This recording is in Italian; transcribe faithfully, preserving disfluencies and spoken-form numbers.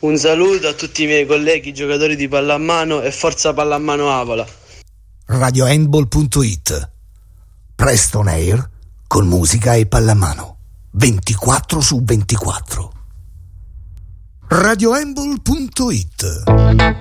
Un saluto a tutti i miei colleghi giocatori di pallamano e forza pallamano Avola. radio handball punto it. Presto on air con musica e pallamano ventiquattro su ventiquattro. radio handball punto it.